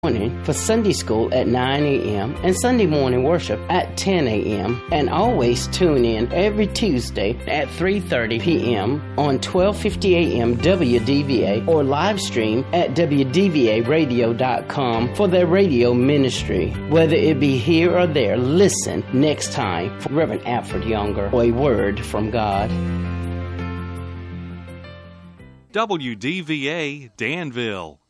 morning for Sunday school at 9 a.m. and Sunday morning worship at 10 a.m. And always tune in every Tuesday at 3:30 p.m. on 1250 a.m. WDVA or live stream at WDVAradio.com for their radio ministry. Whether it be here or there, listen next time for Reverend Alfred Younger or a word from God. WDVA Danville.